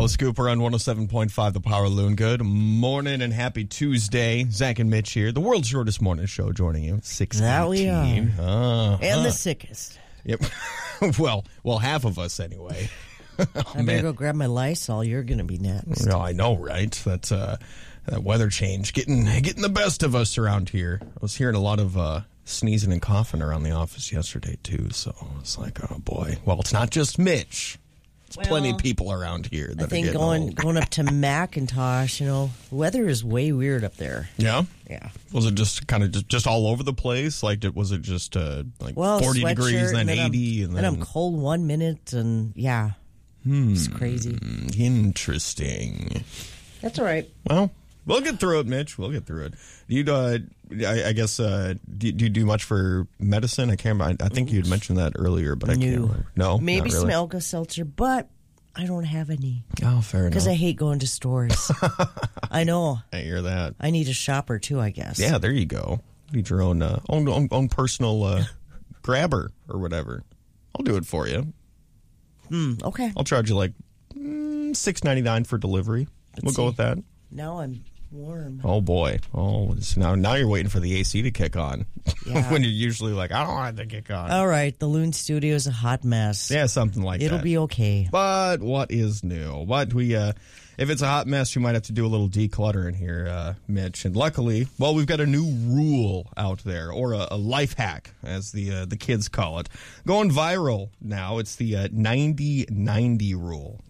Alice Cooper on 107.5 The Power Loon. Good morning and happy Tuesday. Zach and Mitch here. The world's shortest morning show joining you. 6:18. That we are. And the sickest. Yep. well, half of us anyway. I better go grab my Lysol. You're going to be next. No, I know, right? That's that weather change getting the best of us around here. I was hearing a lot of sneezing and coughing around the office yesterday too. So it's like, oh boy. Well, it's not just Mitch. There's plenty of people around here that I think are getting going up to Macintosh, the weather is way weird up there. Yeah? Yeah. Was it just kind of just all over the place? Like, was it just 40 degrees, then 80? Then I'm cold 1 minute, and yeah. It's crazy. Interesting. That's all right. Well, we'll get through it, Mitch. We'll get through it. Do you, I guess, do you do much for medicine? I can't remember. I think you had mentioned that earlier, but I can't remember. No, maybe not really. some Alka-Seltzer, but I don't have any. Oh, fair enough. Because I hate going to stores. I know. I hear that. I need a shopper, too, I guess. Yeah, there you go. You need your own personal grabber or whatever. I'll do it for you. Okay. I'll charge you like $6.99 for delivery. We'll go with that. Now I'm warm. Oh boy! Oh, now you're waiting for the AC to kick on. Yeah. When you're usually like, I don't want it to kick on. All right, the Loon Studio is a hot mess. Yeah, something like that. It'll be okay. But what is new? What if it's a hot mess, we might have to do a little decluttering here, Mitch. And luckily, we've got a new rule out there, or a life hack, as the kids call it, going viral now. It's the 90-90 rule,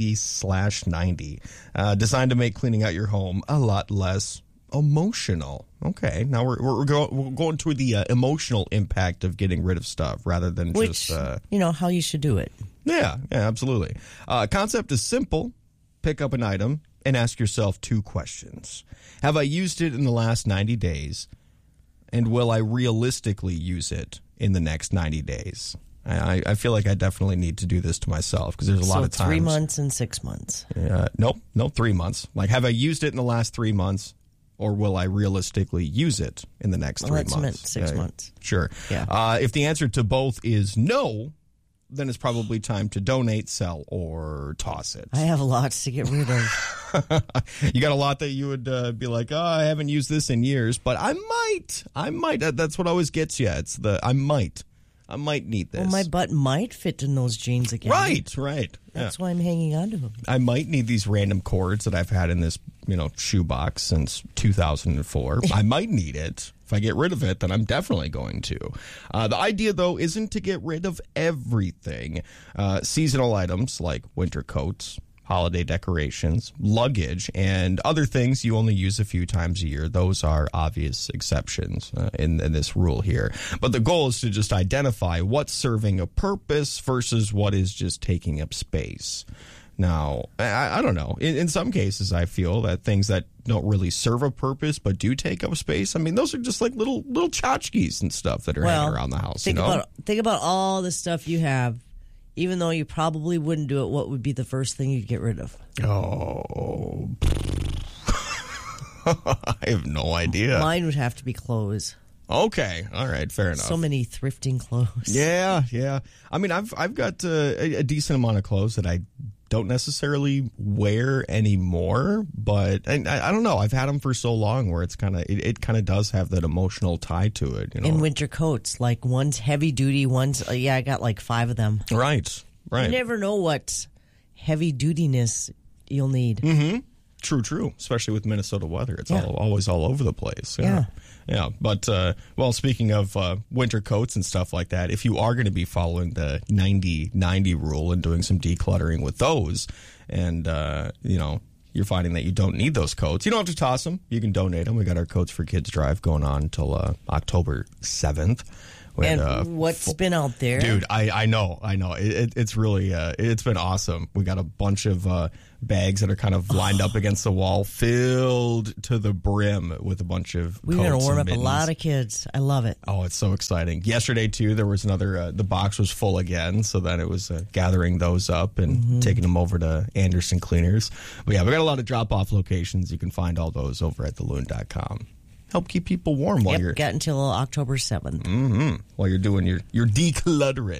90/90, designed to make cleaning out your home a lot less emotional. Okay, now we're going to the emotional impact of getting rid of stuff rather than just how you should do it. Yeah, absolutely. Concept is simple. Pick up an item and ask yourself 2 questions. Have I used it in the last 90 days? And will I realistically use it in the next 90 days? I feel like I definitely need to do this to myself because there's a lot of times. 3 months and 6 months. Nope, 3 months. Like, have I used it in the last 3 months? Or will I realistically use it in the next 3 months? Meant 6 months. Sure. Yeah. If the answer to both is no, then it's probably time to donate, sell, or toss it. I have lots to get rid of. You got a lot that you would be like, oh, I haven't used this in years, but I might. That's what always gets you. It's I might need this. Well, my butt might fit in those jeans again. Right. That's why I'm hanging on to them. I might need these random cords that I've had in this, shoebox since 2004. I might need it. If I get rid of it, then I'm definitely going to. The idea, though, isn't to get rid of everything. Seasonal items like winter coats, holiday decorations, luggage, and other things you only use a few times a year. Those are obvious exceptions in this rule here. But the goal is to just identify what's serving a purpose versus what is just taking up space. Now, I don't know. In some cases, I feel that things that don't really serve a purpose but do take up space, those are just like little tchotchkes and stuff that are hanging around the house. Think about all the stuff you have. Even though you probably wouldn't do it, what would be the first thing you'd get rid of? Oh. I have no idea. Mine would have to be clothes. Okay. All right. Fair enough. So many thrifting clothes. Yeah. I've got a decent amount of clothes that I don't necessarily wear anymore, but I don't know. I've had them for so long where it's it kind of does have that emotional tie to it. And winter coats, like one's heavy duty, one's I got like 5 of them. Right. You never know what heavy dutiness you'll need. Mm-hmm. True. Especially with Minnesota weather, it's always all over the place. Yeah. But speaking of winter coats and stuff like that, if you are going to be following the 90-90 rule and doing some decluttering with those, and you're finding that you don't need those coats, you don't have to toss them. You can donate them. We got our Coats for Kids drive going on until October 7th. And what's been out there? Dude, I know. It's really, it's been awesome. We got a bunch of bags that are kind of lined up against the wall, filled to the brim with a bunch of We're going to warm up a lot of kids. I love it. Oh, it's so exciting. Yesterday, too, there was another, the box was full again, so then it was gathering those up and taking them over to Anderson Cleaners. But yeah, we got a lot of drop-off locations. You can find all those over at theloon.com. Help keep people warm while you're... got until October 7th. Mm-hmm. While you're doing your decluttering.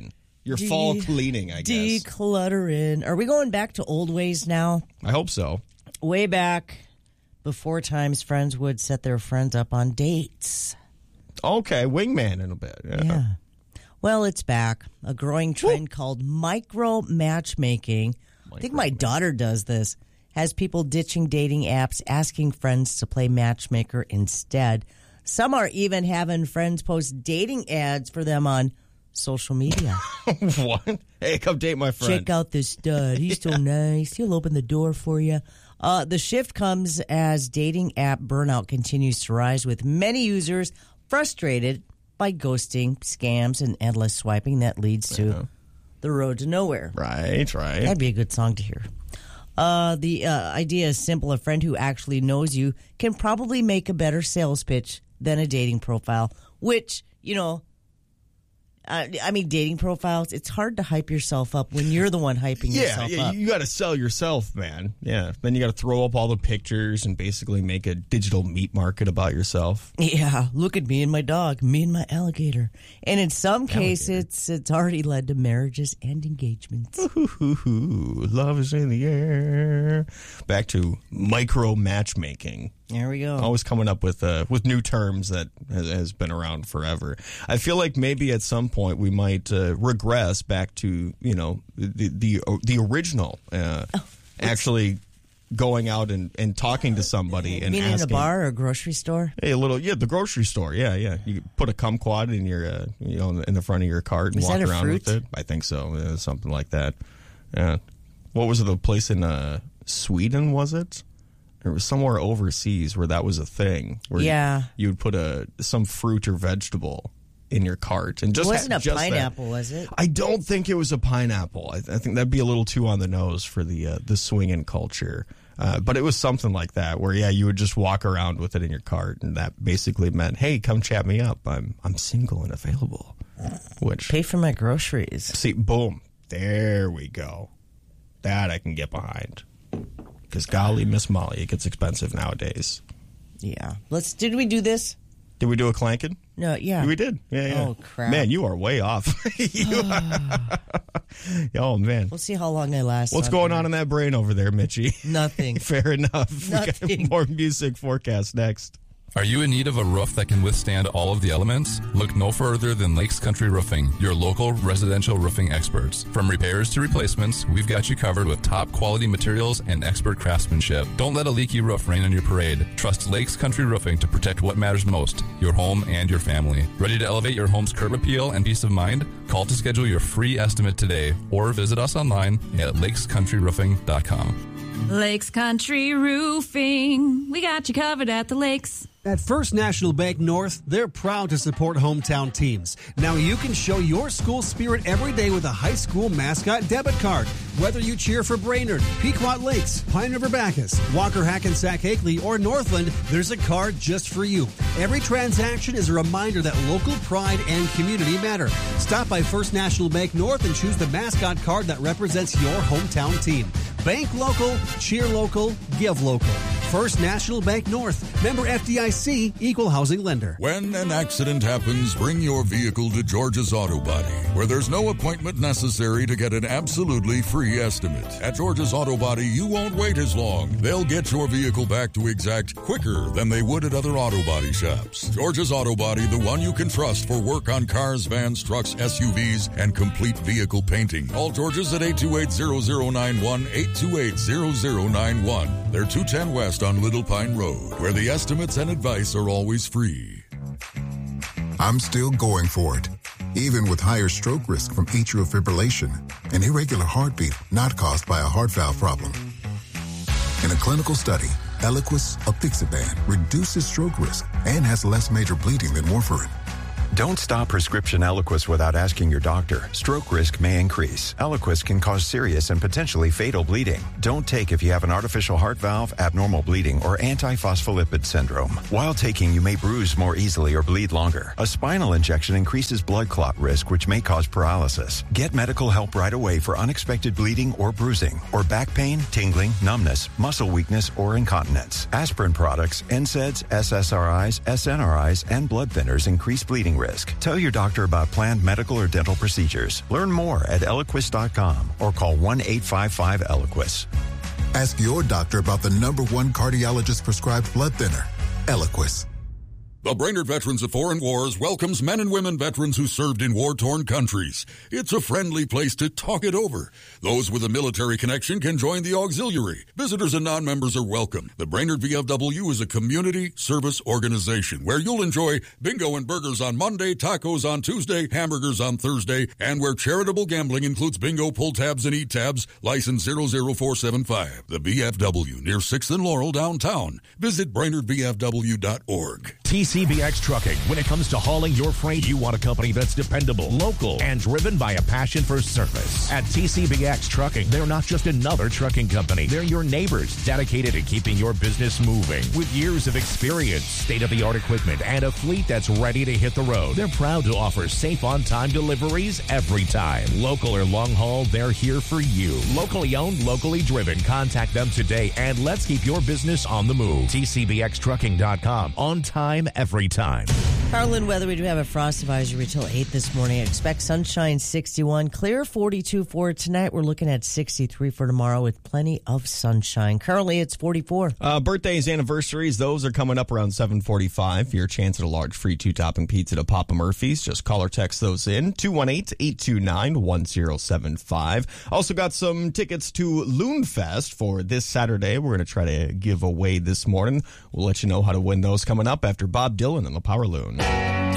Your fall cleaning, I guess. Decluttering. Are we going back to old ways now? I hope so. Way back before times friends would set their friends up on dates. Okay, wingman in a bit. Yeah. Well, it's back. A growing trend called micro matchmaking. I think my daughter does this. Has people ditching dating apps, asking friends to play matchmaker instead. Some are even having friends post dating ads for them on social media. What? Hey, come date my friend. Check out this stud. He's so nice. He'll open the door for you. The shift comes as dating app burnout continues to rise, with many users frustrated by ghosting, scams, and endless swiping that leads to the road to nowhere. Right. That'd be a good song to hear. The idea is simple. A friend who actually knows you can probably make a better sales pitch than a dating profile, which, dating profiles, it's hard to hype yourself up when you're the one hyping yourself up. Yeah, you got to sell yourself, man. Yeah. Then you got to throw up all the pictures and basically make a digital meat market about yourself. Yeah, look at me and my dog, me and my alligator. And in some cases, it's already led to marriages and engagements. Love is in the air. Back to micro matchmaking. There we go. Always coming up with new terms that has been around forever. I feel like maybe at some point we might regress back to the original, actually going out and talking to somebody and meaning asking. In a bar or a grocery store? Hey, the grocery store. Yeah. You put a kumquat in your in the front of your cart and walk around with it. I think so. Something like that. Yeah. What was it? The place in Sweden? Was it? It was somewhere overseas where that was a thing. Where you would put some fruit or vegetable in your cart, and just it wasn't a pineapple, was it? I don't think it was a pineapple. I think that'd be a little too on the nose for the swinging culture. But it was something like that, where you would just walk around with it in your cart, and that basically meant, hey, come chat me up. I'm single and available. Which pay for my groceries. See, boom, there we go. That I can get behind. Because golly, Miss Molly, it gets expensive nowadays. Yeah. Did we do this? Did we do a clanking? No, yeah. We did. Yeah. Oh, crap. Man, you are way off. Oh, man. We'll see how long I last. What's going on in that brain over there, Mitchie? Nothing. Fair enough. Nothing. We got more music forecast next. Are you in need of a roof that can withstand all of the elements? Look no further than Lakes Country Roofing, your local residential roofing experts. From repairs to replacements, we've got you covered with top quality materials and expert craftsmanship. Don't let a leaky roof rain on your parade. Trust Lakes Country Roofing to protect what matters most, your home and your family. Ready to elevate your home's curb appeal and peace of mind? Call to schedule your free estimate today or visit us online at lakescountryroofing.com. Lakes Country Roofing. We got you covered at the lakes. At First National Bank North, they're proud to support hometown teams. Now you can show your school spirit every day with a high school mascot debit card. Whether you cheer for Brainerd, Pequot Lakes, Pine River Bacchus, Walker Hackensack Hinckley, or Northland, there's a card just for you. Every transaction is a reminder that local pride and community matter. Stop by First National Bank North and choose the mascot card that represents your hometown team. Bank local, cheer local, give local. First National Bank North. Member FDIC, Equal Housing Lender. When an accident happens, bring your vehicle to George's Auto Body, where there's no appointment necessary to get an absolutely free estimate. At George's Auto Body, you won't wait as long. They'll get your vehicle back to exact quicker than they would at other auto body shops. George's Auto Body, the one you can trust for work on cars, vans, trucks, SUVs, and complete vehicle painting. Call George's at 828-0091, 828-0091. They're 210 West on Little Pine Road, where the estimates and advice are always free. I'm still going for it, even with higher stroke risk from atrial fibrillation, an irregular heartbeat not caused by a heart valve problem. In a clinical study, Eliquis apixaban reduces stroke risk and has less major bleeding than warfarin. Don't stop prescription Eliquis without asking your doctor. Stroke risk may increase. Eliquis can cause serious and potentially fatal bleeding. Don't take if you have an artificial heart valve, abnormal bleeding, or antiphospholipid syndrome. While taking, you may bruise more easily or bleed longer. A spinal injection increases blood clot risk, which may cause paralysis. Get medical help right away for unexpected bleeding or bruising, or back pain, tingling, numbness, muscle weakness, or incontinence. Aspirin products, NSAIDs, SSRIs, SNRIs, and blood thinners increase bleeding risk. Tell your doctor about planned medical or dental procedures. Learn more at Eliquis.com or call 1-855-ELIQUIS. Ask your doctor about the #1 cardiologist prescribed blood thinner, Eliquis. The Brainerd Veterans of Foreign Wars welcomes men and women veterans who served in war-torn countries. It's a friendly place to talk it over. Those with a military connection can join the auxiliary. Visitors and non-members are welcome. The Brainerd VFW is a community service organization where you'll enjoy bingo and burgers on Monday, tacos on Tuesday, hamburgers on Thursday, and where charitable gambling includes bingo, pull tabs, and eat tabs. License 00475. The VFW near 6th and Laurel downtown. Visit BrainerdVFW.org. TCBX Trucking. When it comes to hauling your freight, you want a company that's dependable, local, and driven by a passion for service. At TCBX Trucking, they're not just another trucking company. They're your neighbors, dedicated to keeping your business moving. With years of experience, state-of-the-art equipment, and a fleet that's ready to hit the road. They're proud to offer safe on-time deliveries every time. Local or long haul, they're here for you. Locally owned, locally driven. Contact them today, and let's keep your business on the move. TCBXTrucking.com. On time, every time. Carlin weather, we do have a frost advisory till 8 this morning. Expect sunshine 61, clear 42 for tonight. We're looking at 63 for tomorrow with plenty of sunshine. Currently, it's 44. Birthdays, anniversaries, those are coming up around 7:45. Your chance at a large free 2-topping pizza to Papa Murphy's. Just call or text those in, 218-829-1075. Also got some tickets to Loonfest for this Saturday. We're going to try to give away this morning. We'll let you know how to win those coming up after Bob Dylan and the Power Loon.